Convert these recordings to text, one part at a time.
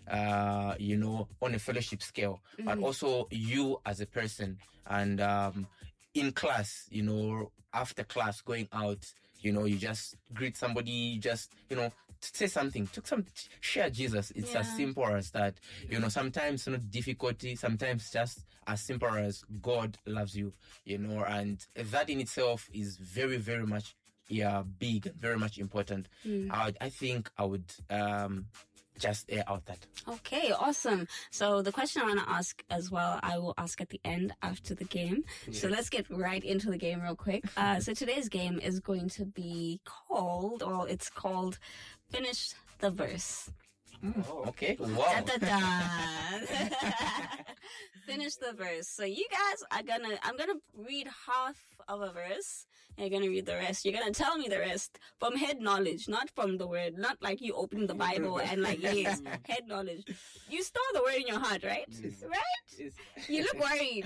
on a fellowship scale, but also you as a person. And in class, after class, going out, you just greet somebody, just, say something, share Jesus. It's as simple as that. Sometimes not difficulty, sometimes just as simple as God loves you, and that in itself is very, very much big, very much important. I think I would just air out that. Okay, awesome. So the question I want to ask as well, I will ask at the end after the game. So let's get right into the game real quick. So today's game is going to be called Finish the Verse. Okay. Wow. Da, da, da. Finish the verse. So you guys I'm gonna read half of a verse, and you're gonna read the rest. You're gonna tell me the rest from head knowledge, not from the word, not like you opening the Bible and yes, head knowledge. You store the word in your heart, right? Yes. Right? Yes. You look worried.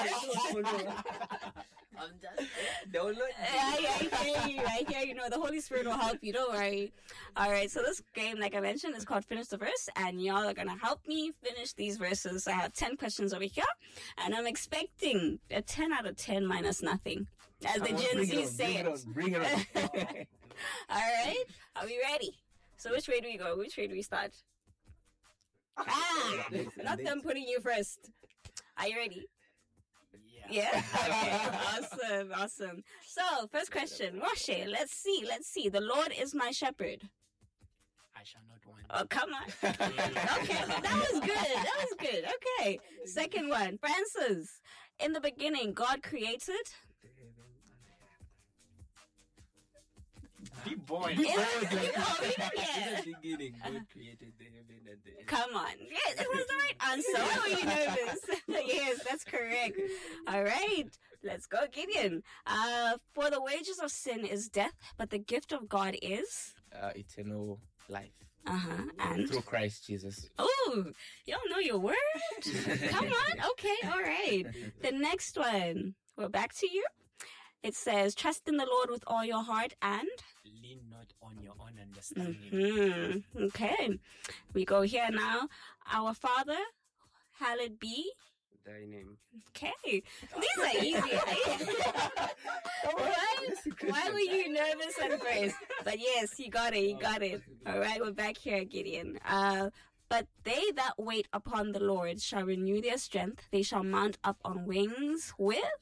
I'm just download. I hear you. The Holy Spirit will help you. Don't worry. All right. So this game, like I mentioned, is called Finish the Verse, and y'all are gonna help me finish these verses. I have 10 questions over here, and I'm expecting a 10 out of 10 minus nothing, as the Gen Z say it. Bring it on. All right. Are we ready? So which way do we go? Which way do we start? Not them putting you first. Are you ready? Yeah. Okay. Awesome. So, first question. Moshe, let's see. The Lord is my shepherd. I shall not want. Oh, come on. Okay, that was good. Okay. Second one. Francis, in the beginning, God created? Big boy. In the beginning, God created the heaven and the earth. Come on. Yes, it was the right answer. Why were you nervous? Yes, that's correct. All right. Let's go, Gideon. For the wages of sin is death, but the gift of God is? Eternal life. And? Through Christ Jesus. Oh, y'all know your word? Come on. Okay. All right. The next one. We're back to you. It says, trust in the Lord with all your heart and? Lean not on your own understanding. Okay. We go here now. Our Father, hallowed be Thy name. Okay. These are easy. Why were you nervous at first? But yes, you got it. All right, we're back here, Gideon. But they that wait upon the Lord shall renew their strength. They shall mount up on wings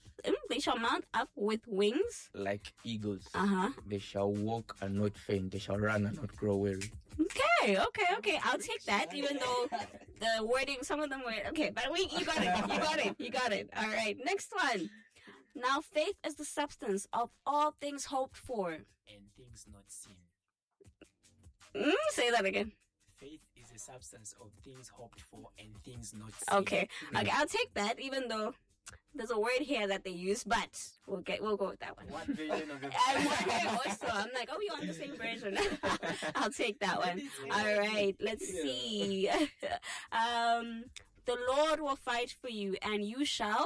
with wings. Like eagles. Uh-huh. They shall walk and not faint. They shall run and not grow weary. Okay. I'll take that, even though the wording, some of them were, okay, but you got it. All right, next one. Now faith is the substance of all things hoped for. And things not seen. Say that again. Faith is the substance of things hoped for and things not seen. Okay, I'll take that, even though there's a word here that they use, but we'll go with that one. What version of it? I'm wondering also. I'm like, you on the same version? I'll take that one. All right, let's see. The Lord will fight for you, and you shall.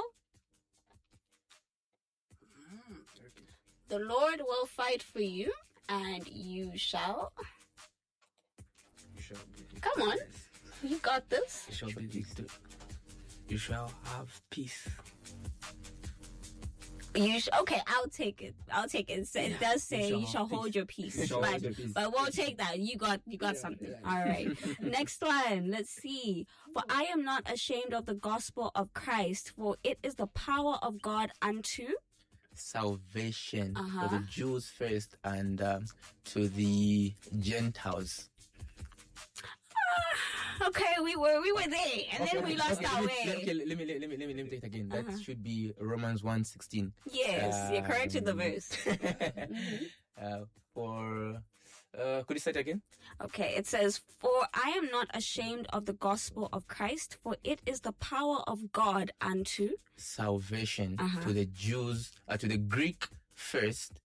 The Lord will fight for you, and you shall. Come on, you got this. You shall be victor. You shall have peace. Okay, I'll take it. It does say you shall hold your peace. But we'll take that. You got something. Yeah. All right. Next one. Let's see. For I am not ashamed of the gospel of Christ, for it is the power of God unto salvation for the Jews first and to the Gentiles. Okay, we were there, and then we lost our way. Let me take it again. That should be Romans 1:16. Yes, you corrected the verse. Could you say it again? Okay, it says, for I am not ashamed of the gospel of Christ, for it is the power of God unto salvation to the Jews, to the Greek first,